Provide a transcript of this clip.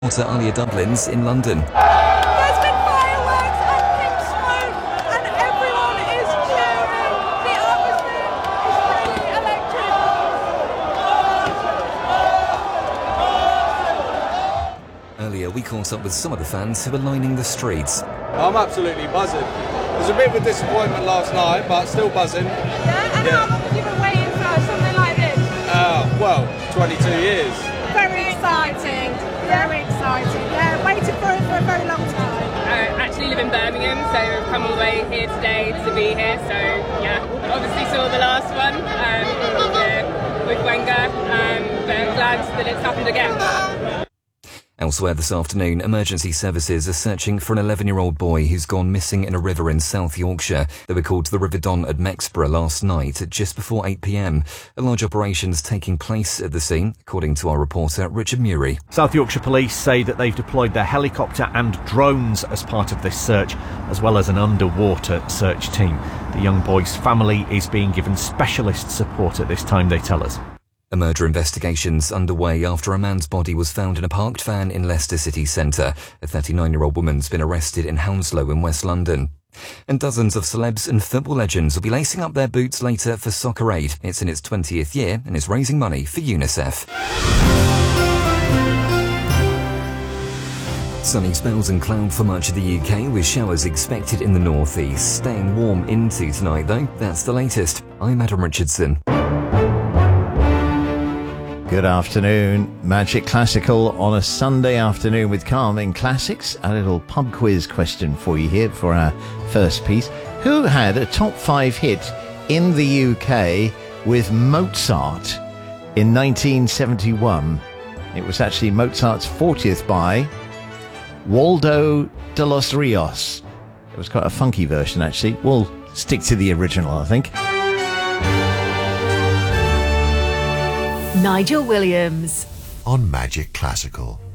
Water Alia Dublins in London. There's been fireworks and pink smoke, and everyone is cheering. The atmosphere is really electric. Earlier, we caught up with some of the fans who were lining the streets. I'm absolutely buzzing. It was a bit of a disappointment last night, but still buzzing. Yeah, and how long have you been waiting for something like this? 22 years. Very exciting. Very exciting. Yeah, waited for it for a very long time. I actually live in Birmingham, so I've come all the way here today to be here. So yeah, obviously saw the last one with Wenger, but glad that it's happened again. Elsewhere this afternoon, emergency services are searching for an 11-year-old boy who's gone missing in a river in South Yorkshire. They were called to the River Don at Mexborough last night at just before 8 p.m. A large operation's taking place at the scene, according to our reporter Richard Murray. South Yorkshire Police say that they've deployed their helicopter and drones as part of this search, as well as an underwater search team. The young boy's family is being given specialist support at this time, they tell us. A murder investigation's underway after a man's body was found in a parked van in Leicester city centre. A 39-year-old woman's been arrested in Hounslow in West London. And dozens of celebs and football legends will be lacing up their boots later for Soccer Aid. It's in its 20th year and is raising money for UNICEF. Sunny spells and cloud for much of the UK, with showers expected in the northeast. Staying warm into tonight, though. That's the latest. I'm Adam Richardson. Good afternoon. Magic Classical on a Sunday afternoon with Carmen Classics. A little pub quiz question for you here for our first piece. Who had a top 5 hit in the UK with Mozart in 1971? It was actually Mozart's 40th by Waldo de los Rios. It was quite a funky version, actually. We'll stick to the original, I think. Nigel Williams on Magic Classical.